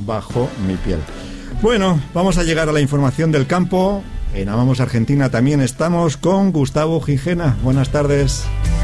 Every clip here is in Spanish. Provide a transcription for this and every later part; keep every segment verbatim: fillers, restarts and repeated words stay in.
bajo mi piel. Bueno, vamos a llegar a la información del campo. En Amamos Argentina también estamos con Gustavo Gijena. Buenas tardes.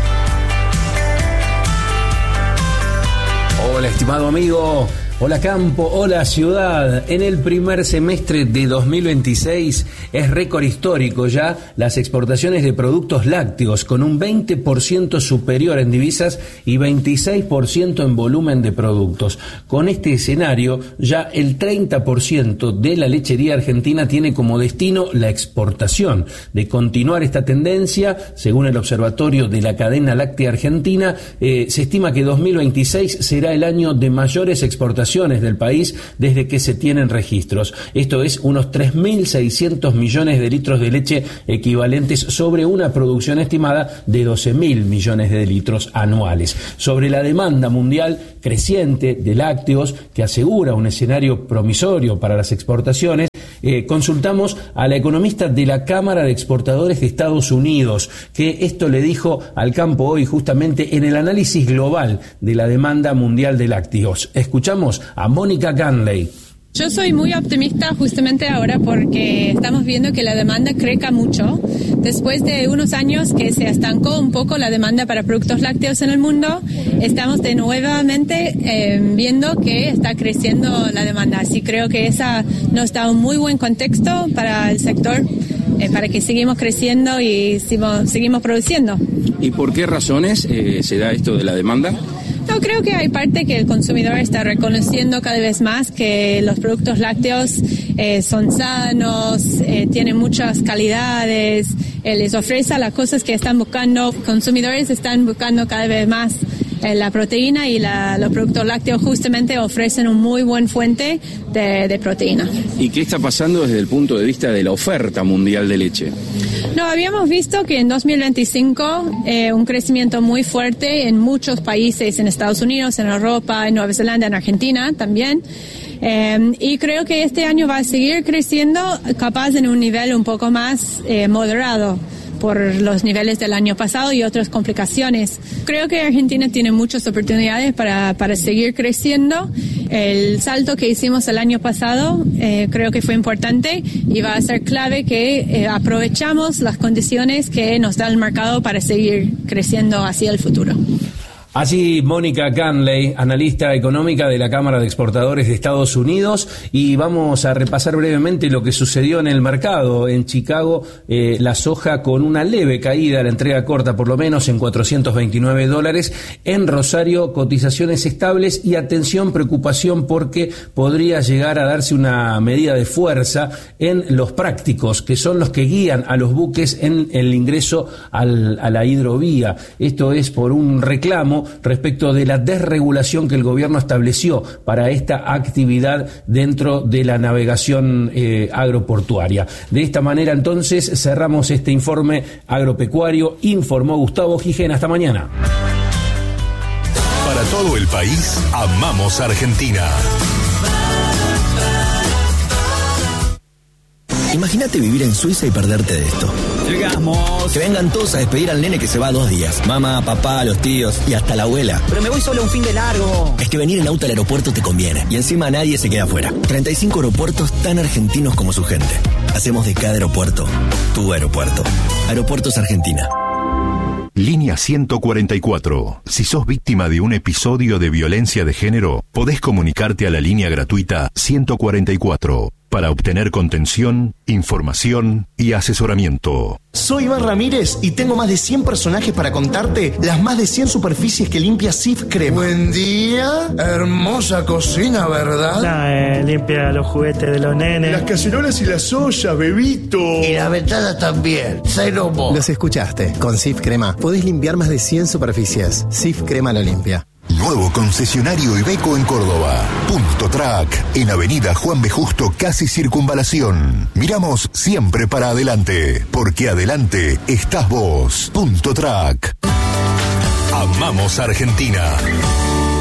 Hola, estimado amigo. Hola campo, hola ciudad. En el primer semestre de dos mil veintiséis es récord histórico ya las exportaciones de productos lácteos, con un veinte por ciento superior en divisas y veintiséis por ciento en volumen de productos. Con este escenario, ya el treinta por ciento de la lechería argentina tiene como destino la exportación. De continuar esta tendencia, según el Observatorio de la Cadena Láctea Argentina, eh, se estima que dos mil veintiséis será el año de mayores exportaciones del país desde que se tienen registros. Esto es unos tres mil seiscientos millones de litros de leche equivalentes sobre una producción estimada de doce mil millones de litros anuales. Sobre la demanda mundial creciente de lácteos, que asegura un escenario promisorio para las exportaciones, eh, consultamos a la economista de la Cámara de Exportadores de Estados Unidos, que esto le dijo al campo hoy justamente en el análisis global de la demanda mundial de lácteos. Escuchamos a Mónica Ganley. Yo soy muy optimista justamente ahora porque estamos viendo que la demanda crezca mucho. Después de unos años que se estancó un poco la demanda para productos lácteos en el mundo, estamos de nuevamente eh, viendo que está creciendo la demanda. Así creo que esa nos da un muy buen contexto para el sector, eh, para que seguimos creciendo y seguimos, seguimos produciendo. ¿Y por qué razones eh, se da esto de la demanda? No, creo que hay parte que el consumidor está reconociendo cada vez más que los productos lácteos eh, son sanos, eh, tienen muchas calidades, eh, les ofrece las cosas que están buscando. Consumidores están buscando cada vez más eh, la proteína y la, los productos lácteos justamente ofrecen un muy buen fuente de, de proteína. ¿Y qué está pasando desde el punto de vista de la oferta mundial de leche? No, habíamos visto que en dos mil veinticinco eh, un crecimiento muy fuerte en muchos países, en Estados Unidos, en Europa, en Nueva Zelanda, en Argentina también. Eh, y creo que este año va a seguir creciendo, capaz en un nivel un poco más eh, moderado por los niveles del año pasado y otras complicaciones. Creo que Argentina tiene muchas oportunidades para, para seguir creciendo. El salto que hicimos el año pasado eh, creo que fue importante y va a ser clave que eh, aprovechamos las condiciones que nos da el mercado para seguir creciendo hacia el futuro. Así Mónica Ganley, analista económica de la Cámara de Exportadores de Estados Unidos, y vamos a repasar brevemente lo que sucedió en el mercado. En Chicago, eh, la soja con una leve caída, la entrega corta por lo menos en cuatrocientos veintinueve dólares. En Rosario, cotizaciones estables y atención, preocupación porque podría llegar a darse una medida de fuerza en los prácticos, que son los que guían a los buques en el ingreso al, a la hidrovía. Esto es por un reclamo respecto de la desregulación que el gobierno estableció para esta actividad dentro de la navegación eh, agroportuaria. De esta manera, entonces, cerramos este informe agropecuario. Informó Gustavo Gijena. Hasta mañana. Para todo el país, amamos Argentina. Imagínate vivir en Suiza y perderte de esto. Llegamos. Que vengan todos a despedir al nene que se va dos días. Mamá, papá, los tíos y hasta la abuela. Pero me voy solo un fin de largo. Es que venir en auto al aeropuerto te conviene. Y encima nadie se queda afuera. treinta y cinco aeropuertos tan argentinos como su gente. Hacemos de cada aeropuerto tu aeropuerto. Aeropuertos Argentina. Línea ciento cuarenta y cuatro. Si sos víctima de un episodio de violencia de género, podés comunicarte a la línea gratuita ciento cuarenta y cuatro para obtener contención, información y asesoramiento. Soy Iván Ramírez y tengo más de cien personajes para contarte las más de cien superficies que limpia Sif Crema. Buen día, hermosa cocina, ¿verdad? La, eh, limpia los juguetes de los nenes. Las cacerolas y las ollas, bebito. Y la ventana también, cero mo. Los escuchaste, con Sif Crema podés limpiar más de cien superficies. Sif Crema lo limpia. Nuevo concesionario Iveco en Córdoba. Punto Track, en Avenida Juan B. Justo, casi Circunvalación. Miramos siempre para adelante, porque adelante estás vos. Punto Track. Amamos Argentina.